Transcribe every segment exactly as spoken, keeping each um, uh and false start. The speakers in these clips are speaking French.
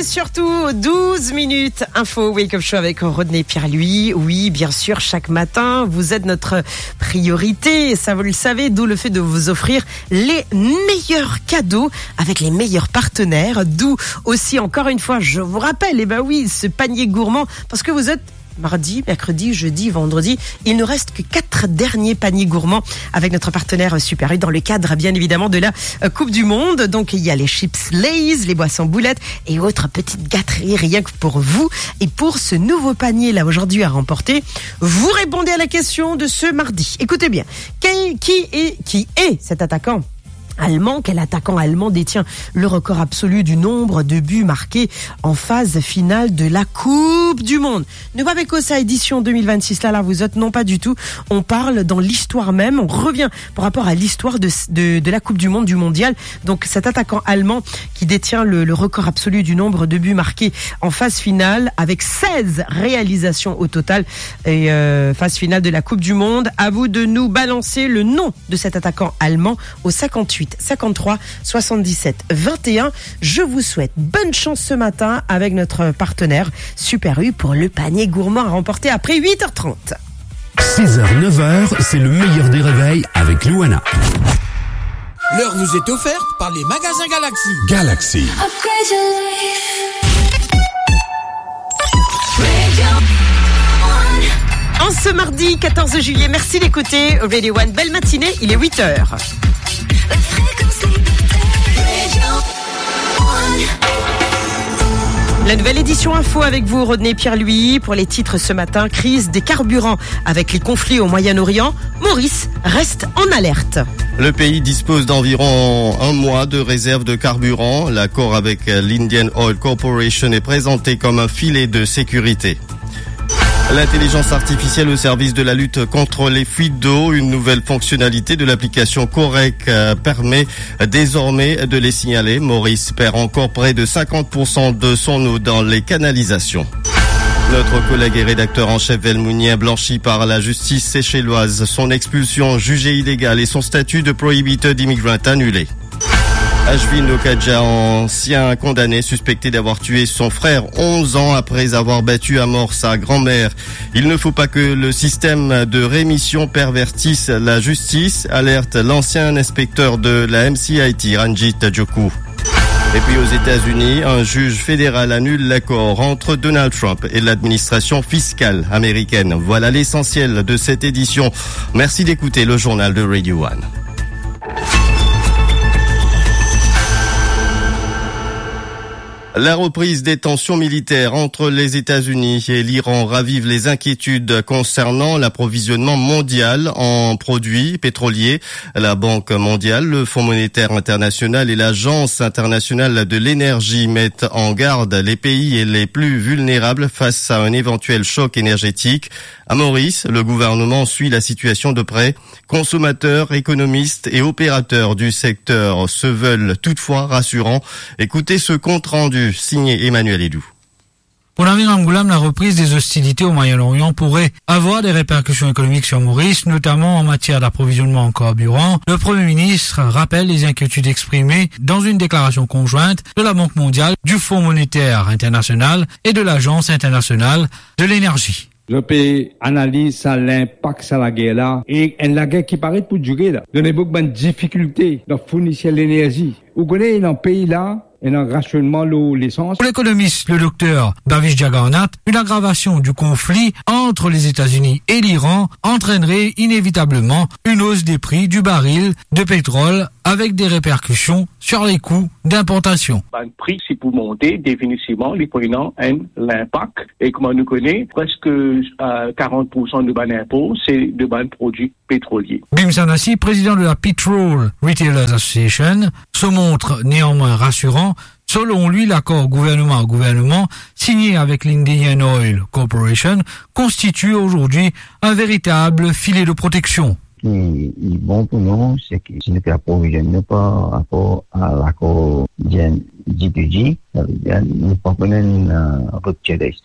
surtout douze minutes info Wake Up Show avec Rodney Pierre-Louis. Oui, bien sûr, chaque matin, vous êtes notre priorité. Ça, vous le savez, d'où le fait de vous offrir les meilleurs cadeaux avec les meilleurs partenaires. D'où aussi, encore une fois, je vous rappelle, eh ben oui, ce panier gourmand, parce que vous êtes mardi, mercredi, jeudi, vendredi. Il ne reste que quatre derniers paniers gourmands avec notre partenaire Super U dans le cadre, bien évidemment, de la Coupe du Monde. Donc, il y a les chips Lay's, les boissons boulettes et autres petites gâteries rien que pour vous. Et pour ce nouveau panier-là, aujourd'hui, à remporter, vous répondez à la question de ce mardi. Écoutez bien. Qui, qui est, qui est cet attaquant allemand? Quel attaquant allemand détient le record absolu du nombre de buts marqués en phase finale de la Coupe du Monde? Ne pas avec ça, édition deux mille vingt-six, là, là, vous êtes, non pas du tout. On parle dans l'histoire même. On revient par rapport à l'histoire de, de, de la Coupe du Monde, du Mondial. Donc, cet attaquant allemand qui détient le, le record absolu du nombre de buts marqués en phase finale avec seize réalisations au total et euh, phase finale de la Coupe du Monde. À vous de nous balancer le nom de cet attaquant allemand au cinquante-huit cinquante-trois soixante-dix-sept vingt et un. Je vous souhaite bonne chance ce matin avec notre partenaire Super U pour le panier gourmand à remporter après huit heures trente. six heures neuf heures, c'est le meilleur des réveils avec Louana. L'heure vous est offerte par les magasins Galaxy. Galaxy. En ce mardi quatorze juillet, merci d'écouter Radio One. Belle matinée, il est huit heures. La nouvelle édition info avec vous, Rodney Pierre-Louis. Pour les titres ce matin, crise des carburants avec les conflits au Moyen-Orient. Maurice reste en alerte. Le pays dispose d'environ un mois de réserve de carburant. L'accord avec l'Indian Oil Corporation est présenté comme un filet de sécurité. L'intelligence artificielle au service de la lutte contre les fuites d'eau. Une nouvelle fonctionnalité de l'application Correc permet désormais de les signaler. Maurice perd encore près de cinquante pour cent de son eau dans les canalisations. Notre collègue et rédacteur en chef Velmounien blanchi par la justice séchelloise. Son expulsion jugée illégale et son statut de prohibited immigrant annulé. Ashvin Okadja, ancien condamné suspecté d'avoir tué son frère onze ans après avoir battu à mort sa grand-mère. Il ne faut pas que le système de rémission pervertisse la justice, alerte l'ancien inspecteur de la M C I T, Ranjit Joku. Et puis aux États-Unis, un juge fédéral annule l'accord entre Donald Trump et l'administration fiscale américaine. Voilà l'essentiel de cette édition. Merci d'écouter le journal de Radio One. La reprise des tensions militaires entre les États-Unis et l'Iran ravive les inquiétudes concernant l'approvisionnement mondial en produits pétroliers. La Banque mondiale, le Fonds monétaire international et l'Agence internationale de l'énergie mettent en garde les pays les plus vulnérables face à un éventuel choc énergétique. À Maurice, le gouvernement suit la situation de près. Consommateurs, économistes et opérateurs du secteur se veulent toutefois rassurants. Écoutez ce compte rendu signé Emmanuel Edou. Pour Navin Angoulam, la reprise des hostilités au Moyen-Orient pourrait avoir des répercussions économiques sur Maurice, notamment en matière d'approvisionnement en carburant. Le Premier ministre rappelle les inquiétudes exprimées dans une déclaration conjointe de la Banque mondiale, du Fonds monétaire international et de l'Agence internationale de l'énergie. Je peux analyser l'impact sur la guerre là et la guerre qui paraît pour durer là. Il y a beaucoup de difficultés de fournir l'énergie. Vous connaissez dans le pays là, et un rationnement de l'essence. Pour l'économiste, le docteur Bhavish Jagannath, une aggravation du conflit entre les États-Unis et l'Iran entraînerait inévitablement une hausse des prix du baril de pétrole avec des répercussions sur les coûts d'importation. Le prix, c'est pour monter, définitivement, les prenants ont l'impact. Et comme on nous connaît, presque euh, quarante pour cent de ban impôts, c'est de ban produits pétroliers. Bim Sanassi, président de la Petrol Retailers Association, se montre néanmoins rassurant. Selon lui, l'accord gouvernement à gouvernement signé avec l'Indian Oil Corporation constitue aujourd'hui un véritable filet de protection. Ce qui est bon pour nous, c'est que si nous approvisionnons par rapport à l'accord G deux G, ça veut dire nous ne pouvons pas rupture des stocks.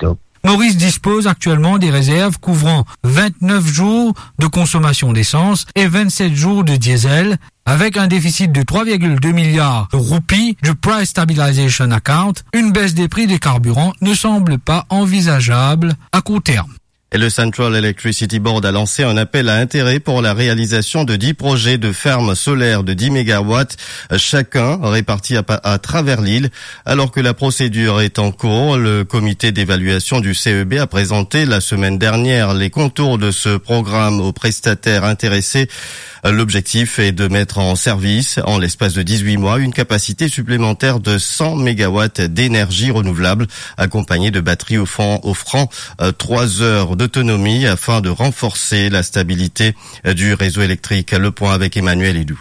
Maurice dispose actuellement des réserves couvrant vingt-neuf jours de consommation d'essence et vingt-sept jours de diesel, avec un déficit de trois virgule deux milliards de roupies du Price Stabilization Account. Une baisse des prix des carburants ne semble pas envisageable à court terme. Et le Central Electricity Board a lancé un appel à intérêt pour la réalisation de dix projets de fermes solaires de dix mégawatts, chacun répartis à, à travers l'île. Alors que la procédure est en cours, le comité d'évaluation du C E B a présenté la semaine dernière les contours de ce programme aux prestataires intéressés. L'objectif est de mettre en service, en l'espace de dix-huit mois, une capacité supplémentaire de cent mégawatts d'énergie renouvelable, accompagnée de batteries offrant, offrant trois heures d'autonomie afin de renforcer la stabilité du réseau électrique. Le point avec Emmanuel Edou.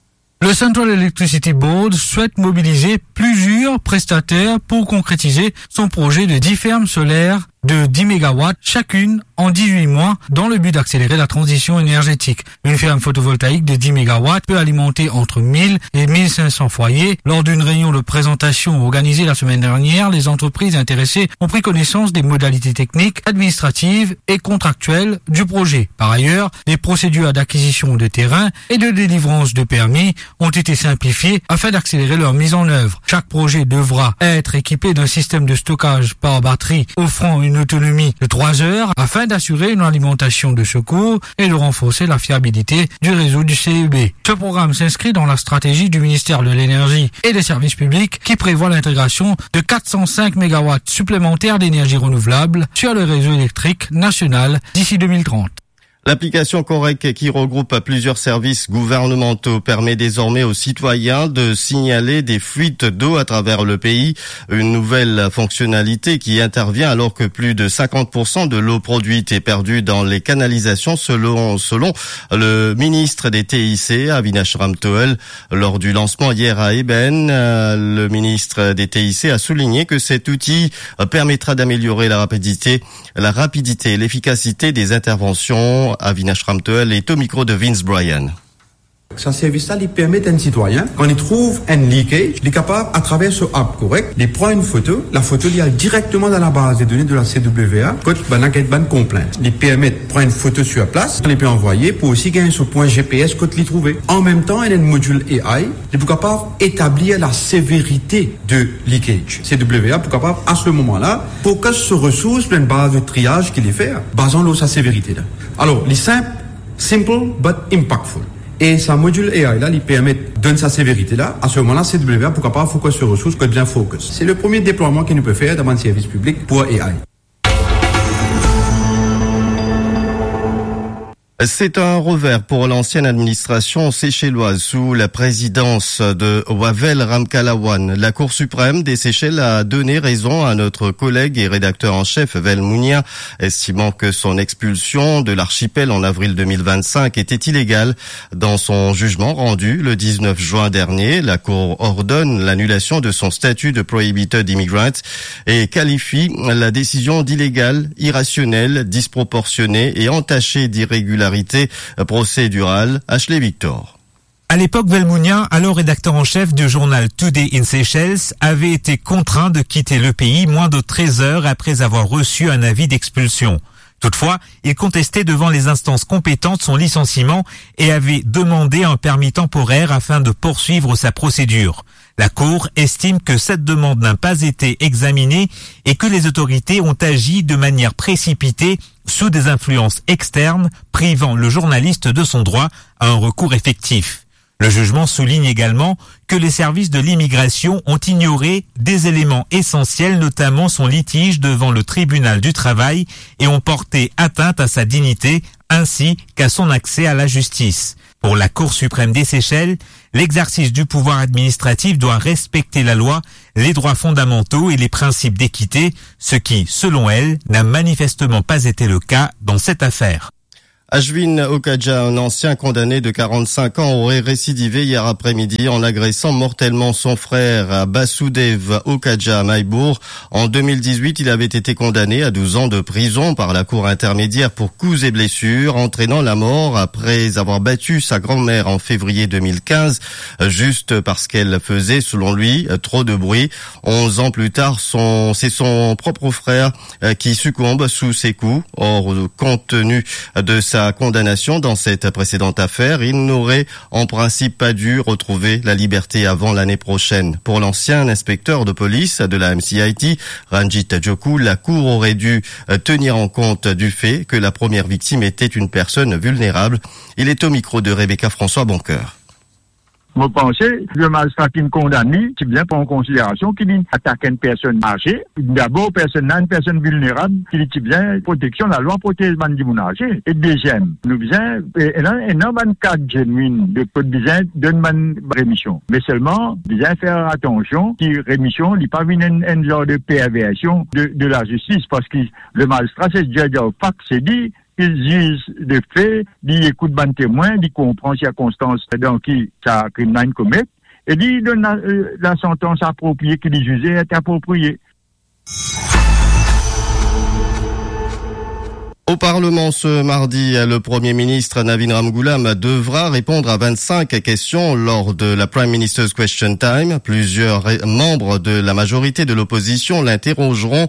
Le Central Electricity Board souhaite mobiliser plusieurs prestataires pour concrétiser son projet de dix fermes solaires de dix mégawatts chacune en dix-huit mois dans le but d'accélérer la transition énergétique. Une ferme photovoltaïque de dix mégawatts peut alimenter entre mille et mille cinq cents foyers. Lors d'une réunion de présentation organisée la semaine dernière, les entreprises intéressées ont pris connaissance des modalités techniques, administratives et contractuelles du projet. Par ailleurs, les procédures d'acquisition de terrain et de délivrance de permis ont été simplifiées afin d'accélérer leur mise en œuvre. Chaque projet devra être équipé d'un système de stockage par batterie offrant une autonomie de trois heures afin d'assurer une alimentation de secours et de renforcer la fiabilité du réseau du C E B. Ce programme s'inscrit dans la stratégie du ministère de l'Énergie et des Services publics qui prévoit l'intégration de quatre cent cinq mégawatts supplémentaires d'énergie renouvelable sur le réseau électrique national d'ici deux mille trente. L'application Correc, qui regroupe plusieurs services gouvernementaux, permet désormais aux citoyens de signaler des fuites d'eau à travers le pays. Une nouvelle fonctionnalité qui intervient alors que plus de cinquante pour cent de l'eau produite est perdue dans les canalisations selon, selon le ministre des T I C, Avinash Ramtoel. Lors du lancement hier à Eben, le ministre des T I C a souligné que cet outil permettra d'améliorer la rapidité, la rapidité et l'efficacité des interventions. Avinash Ramtoel est au micro de Vince Bryan. Ce service-là, il permet à un citoyen, quand il trouve un leakage, il est capable, à travers ce app Correc, il prend une photo, la photo, il est directement dans la base des données de la C W A, quand il y a une complainte. Il permet de prendre une photo sur place, il peut envoyer pour aussi gagner ce point G P S quand il est trouvé. En même temps, il y a un module A I, il est capable d'établir la sévérité de leakage. C W A est capable, à ce moment-là, pour que ce ressource, une base de triage qu'il est fait, basant sur sa sévérité là. Alors, il est simple, simple, but impactful. Et sa module A I là, il permet de donner sa sévérité là. À ce moment-là, C W A, pourquoi pas focus sur ressources que bien focus. C'est le premier déploiement qu'il nous peut faire dans un service public pour A I. C'est un revers pour l'ancienne administration séchelloise sous la présidence de Wavel Ramkalawan. La Cour suprême des Seychelles a donné raison à notre collègue et rédacteur en chef Vel Mounia, estimant que son expulsion de l'archipel en avril deux mille vingt-cinq était illégale. Dans son jugement rendu le dix-neuf juin dernier, la Cour ordonne l'annulation de son statut de prohibited immigrant et qualifie la décision d'illégale, irrationnelle, disproportionnée et entachée d'irrégularité procédurale. Ashley Victor. À l'époque, Vel Mounia, alors rédacteur en chef du journal Today in Seychelles, avait été contraint de quitter le pays moins de treize heures après avoir reçu un avis d'expulsion. Toutefois, il contestait devant les instances compétentes son licenciement et avait demandé un permis temporaire afin de poursuivre sa procédure. La Cour estime que cette demande n'a pas été examinée et que les autorités ont agi de manière précipitée sous des influences externes, privant le journaliste de son droit à un recours effectif. Le jugement souligne également que les services de l'immigration ont ignoré des éléments essentiels, notamment son litige devant le tribunal du travail, et ont porté atteinte à sa dignité ainsi qu'à son accès à la justice. Pour la Cour suprême des Seychelles, l'exercice du pouvoir administratif doit respecter la loi, les droits fondamentaux et les principes d'équité, ce qui, selon elle, n'a manifestement pas été le cas dans cette affaire. Ashwin Okadja, un ancien condamné de quarante-cinq ans, aurait récidivé hier après-midi en agressant mortellement son frère Basudev Okadja à Maïbourg. En deux mille dix-huit, il avait été condamné à douze ans de prison par la cour intermédiaire pour coups et blessures, entraînant la mort après avoir battu sa grand-mère en février deux mille quinze, juste parce qu'elle faisait, selon lui, trop de bruit. Onze ans plus tard, son, c'est son propre frère qui succombe sous ses coups. Or, compte tenu de sa condamnation dans cette précédente affaire, il n'aurait en principe pas dû retrouver la liberté avant l'année prochaine. Pour l'ancien inspecteur de police de la M C I T, Ranjit Joku, la cour aurait dû tenir en compte du fait que la première victime était une personne vulnérable. Il est au micro de Rebecca François Boncoeur. Je pense que le magistrat qui me condamne, c'est bien prendre en considération qu'il attaque une personne âgée. D'abord, personne, une personne vulnérable, qu'il est bien protection, la loi protège les gens âgés. Et deuxième, nous besoin, et non, et non, un cas genuine de besoin d'une rémission. Mais seulement, besoin faire attention, que rémission, il n'y a pas une, une genre de perversion de, de la justice, parce que le magistrat, c'est déjà au fac, c'est dit, il juge de fait, il écoute ban témoin, il comprend les circonstances dans qui ça crime commet, et il donne la, la sentence appropriée qu'il est jugé est appropriée. Au Parlement ce mardi, le Premier ministre Navin Ramgoolam devra répondre à vingt-cinq questions lors de la Prime Minister's Question Time. Plusieurs membres de la majorité de l'opposition l'interrogeront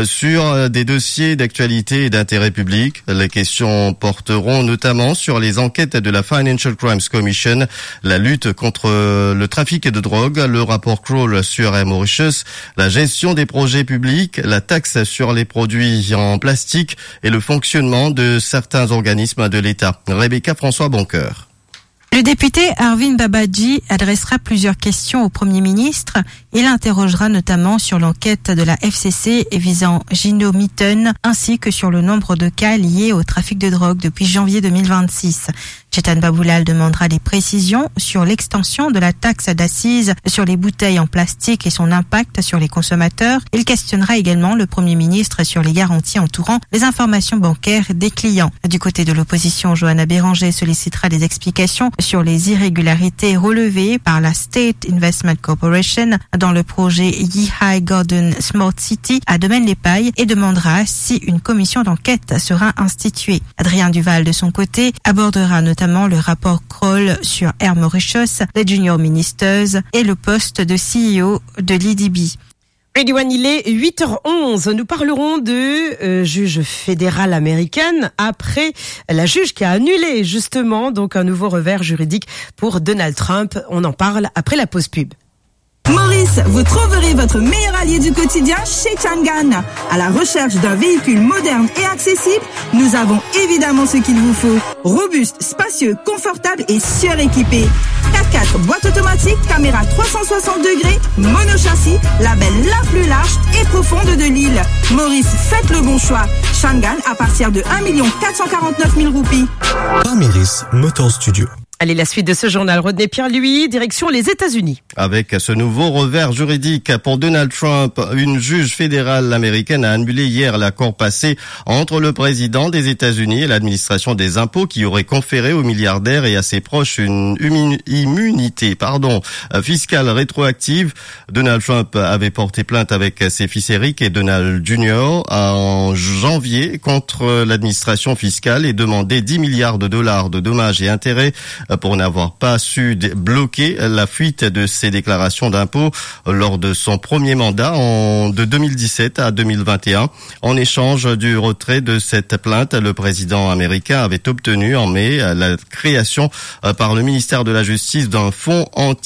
sur des dossiers d'actualité et d'intérêt public. Les questions porteront notamment sur les enquêtes de la Financial Crimes Commission, la lutte contre le trafic de drogue, le rapport Kroll sur Air Mauritius, la gestion des projets publics, la taxe sur les produits en plastique et le fonctionnement de certains organismes de l'État. Rebecca François Boncoeur. Le député Arvind Babaji adressera plusieurs questions au Premier ministre. Il interrogera notamment sur l'enquête de la F C C visant Gino Mitton ainsi que sur le nombre de cas liés au trafic de drogue depuis janvier deux mille vingt-six. Chetan Baboulal demandera des précisions sur l'extension de la taxe d'assises sur les bouteilles en plastique et son impact sur les consommateurs. Il questionnera également le Premier ministre sur les garanties entourant les informations bancaires des clients. Du côté de l'opposition, Johanna Béranger sollicitera des explications sur les irrégularités relevées par la State Investment Corporation dans le projet Yihai Garden Smart City à Domaine-les-Pailles et demandera si une commission d'enquête sera instituée. Adrien Duval, de son côté, abordera notamment notamment le rapport Kroll sur Air Mauritius, les junior ministers et le poste de C E O de l'I D B. Radio One, il est huit heures onze. Nous parlerons de euh, juge fédérale américaine après la juge qui a annulé justement donc un nouveau revers juridique pour Donald Trump. On en parle après la pause pub. Maurice, vous trouverez votre meilleur allié du quotidien chez Changan. À la recherche d'un véhicule moderne et accessible, nous avons évidemment ce qu'il vous faut. Robuste, spacieux, confortable et suréquipé. quatre-quatre, boîte automatique, caméra trois cent soixante degrés, monochâssis, label la plus large et profonde de l'île. Maurice, faites le bon choix. Changan à partir de un million quatre cent quarante-neuf mille roupies. Parméris Motor Studio. Allez, la suite de ce journal. Rodney Pierre, lui, direction les États-Unis. Avec ce nouveau revers juridique pour Donald Trump, une juge fédérale américaine a annulé hier l'accord passé entre le président des États-Unis et l'administration des impôts qui aurait conféré aux milliardaires et à ses proches une immunité, pardon, fiscale rétroactive. Donald Trump avait porté plainte avec ses fils Eric et Donald Junior en janvier contre l'administration fiscale et demandé dix milliards de dollars de dommages et intérêts pour n'avoir pas su bloquer la fuite de ses déclarations d'impôts lors de son premier mandat en, de deux mille dix-sept à deux mille vingt et un. En échange du retrait de cette plainte, le président américain avait obtenu en mai la création par le ministère de la Justice d'un fonds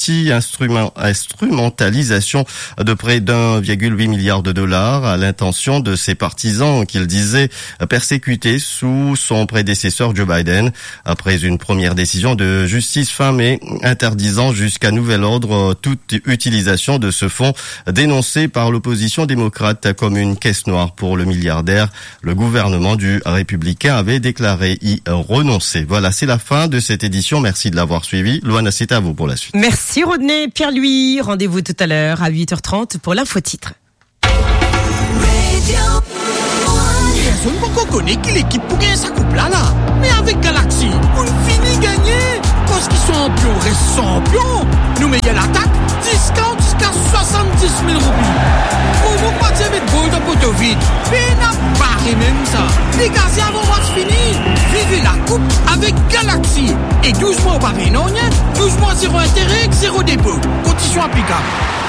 anti-instrumentalisation de près d'un virgule huit milliard de dollars à l'intention de ses partisans qu'il disait persécutés sous son prédécesseur Joe Biden. Après une première décision de justice fin mai interdisant jusqu'à nouvel ordre toute utilisation de ce fonds dénoncé par l'opposition démocrate comme une caisse noire pour le milliardaire. Le gouvernement du républicain avait déclaré y renoncer. Voilà, c'est la fin de cette édition. Merci de l'avoir suivi. Loana, c'est à vous pour la suite. Merci Rodney Pierre-Louis. Rendez-vous tout à l'heure à huit heures trente pour l'info titre. personne ne connaît qui l'équipe pour gagner sa coupe là, là. Mais avec Galaxy, on finit gagner. Parce qu'ils sont champions, restent champions. Nous mettons l'attaque, discount jusqu'à soixante-dix mille roupies. Pour vous pas dire mettre goal de poteau vide. Mais n'a pas même ça. Les gars, avant match fini, vivez la coupe avec Galaxy. Et douze mois au pavé, non, douze mois zéro intérêt, zéro dépôt. Condition applicable.